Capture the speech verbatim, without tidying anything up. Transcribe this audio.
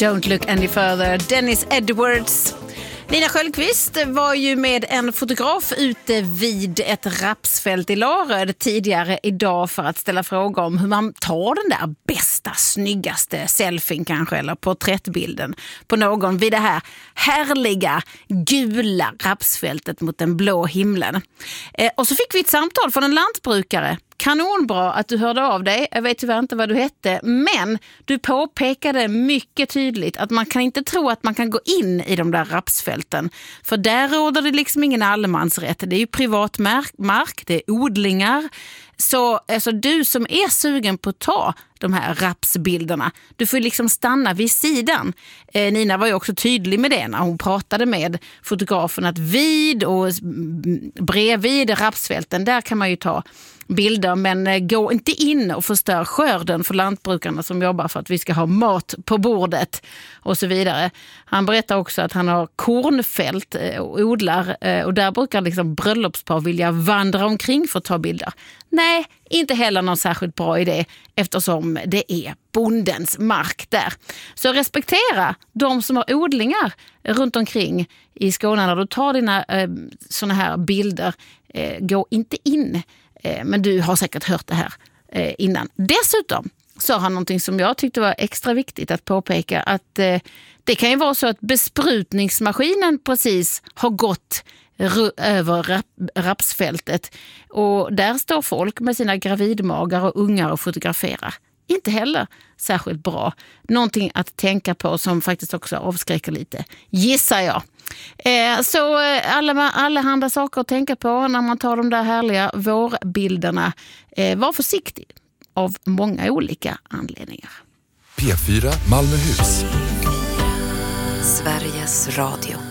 Don't look any further. Dennis Edwards. Nina Sköldqvist var ju med en fotograf ute vid ett rapsfält i Laröd tidigare idag för att ställa frågor om hur man tar den där bästa, snyggaste selfien kanske, eller porträttbilden på någon vid det här härliga gula rapsfältet mot den blå himlen. Eh, och så fick vi ett samtal från en lantbrukare. Kanonbra att du hörde av dig. Jag vet tyvärr inte vad du hette, men du påpekade mycket tydligt att man kan inte tro att man kan gå in i de där rapsfälten. För där råder det liksom ingen allemansrätt. Det är ju privat mark, det är odlingar. Så alltså, du som är sugen på att ta de här rapsbilderna, du får liksom stanna vid sidan. Eh, Nina var ju också tydlig med det när hon pratade med fotografen att vid och bredvid rapsfälten, där kan man ju ta bilder, men eh, gå inte in och förstör skörden för lantbrukarna som jobbar för att vi ska ha mat på bordet och så vidare. Han berättar också att han har kornfält eh, och odlar eh, och där brukar liksom bröllopspar vilja vandra omkring för att ta bilder. Nej, inte heller någon särskilt bra idé eftersom det är bondens mark där. Så respektera de som har odlingar runt omkring i Skåne när du tar dina eh, såna här bilder. Eh, gå inte in. Eh, men du har säkert hört det här eh, innan. Dessutom sa han någonting som jag tyckte var extra viktigt att påpeka. Att eh, det kan ju vara så att besprutningsmaskinen precis har gått över rap, rapsfältet och där står folk med sina gravidmagar och ungar och fotograferar. Inte heller särskilt bra. Någonting att tänka på som faktiskt också avskräcker lite, gissar jag. Eh, så alla, alla handa saker att tänka på när man tar de där härliga vårbilderna. Eh, var försiktig av många olika anledningar. P fyra Malmöhus. Sveriges Radio.